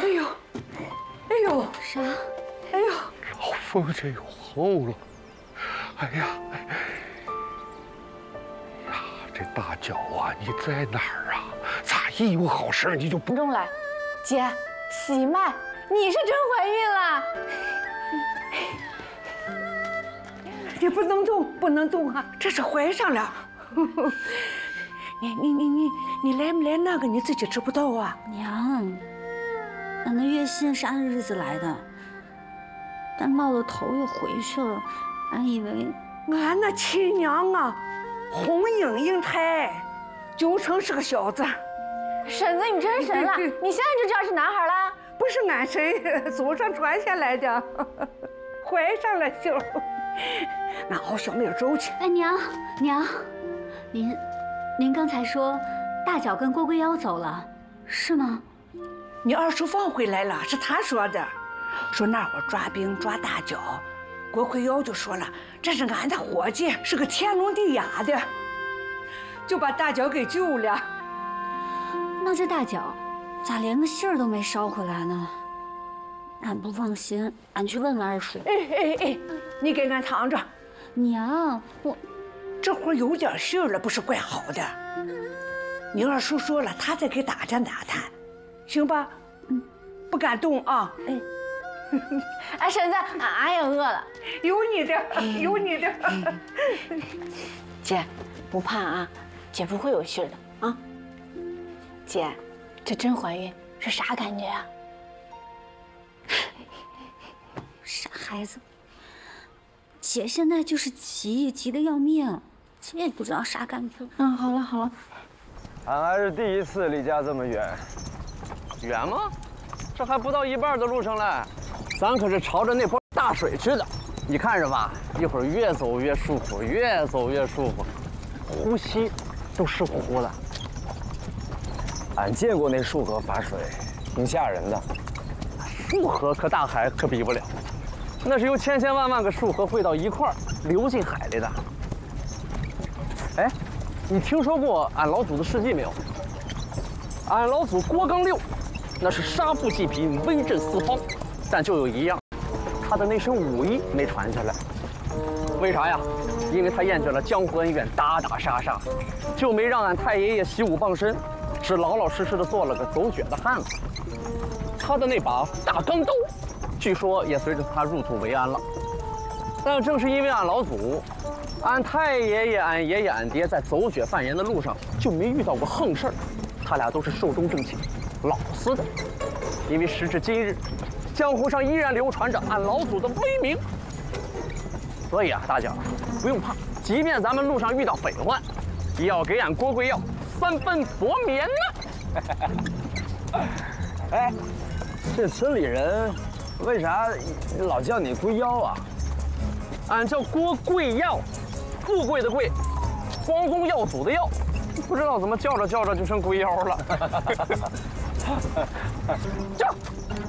呦，哎呦， 啥？ 哎呦， 老凤这又后了。哎呀，哎呀，这大脚啊，你在哪儿啊？咋一有好事你就不中来，姐，喜脉，你是真怀孕了。 你不能动，不能动啊！这是怀上了。你来没来那个你自己知不道啊？ 娘，俺那月信啥日子来的？但冒了头又回去了，俺以为俺那亲娘啊，红英英胎，九成是个小子。 婶子，你真神了！你现在就知道是男孩了？ 不是俺神，祖上传下来的，怀上了就。俺好小妹周去。 哎，娘，您刚才说大脚跟郭贵妖走了，是吗？ 你二叔放回来了，是他说的，说那会儿抓兵抓大脚，郭贵妖就说了，这是俺的伙计，是个天聋地哑的，就把大脚给救了。 那这大脚咋连个信儿都没捎回来呢？俺不放心，俺去问问二叔。 哎，你给俺躺着。 娘，我这会儿有点信儿了，不是怪好的。你二叔说了，他再给打探打探，行吧？不敢动啊。 哎，婶子，俺也饿了。 有你的，有你的。 姐，不怕啊，姐不会有信儿的啊。姐，这真怀孕是啥感觉啊？傻孩子，姐现在就是急得要命，姐也不知道啥感觉。好了， 俺还是第一次离家这么远。 远吗？这还不到一半的路程嘞，咱可是朝着那波大水去的。你看着吧，一会儿越走越舒服，越走越舒服，呼吸都湿乎乎的。 俺见过那束河法水，挺吓人的。 束河和大海可比不了，那是由千千万万个束河汇到一块儿，流进海里的。哎，你听说过俺老祖的事迹没有？俺老祖郭刚六，那是杀富济贫，威震四方，但就有一样，他的那身武艺没传下来。为啥呀？因为他厌倦了江湖恩怨，打打杀杀，就没让俺太爷爷习武傍身，只老老实实的做了个走脚的汉子。他的那把大钢刀，据说也随着他入土为安了。但正是因为俺老祖、俺太爷爷、俺爷爷、俺爹在走脚犯严的路上就没遇到过横事儿，他俩都是寿终正寝，老实的。因为时至今日，江湖上依然流传着俺老祖的威名。所以啊，大脚不用怕，即便咱们路上遇到匪患，也要给俺郭贵耀3分薄棉呢。 哎，这村里人为啥老叫你龟妖啊？ 俺叫郭贵耀，富贵的贵，光宗耀祖的耀，不知道怎么叫着叫着就成龟妖了。叫，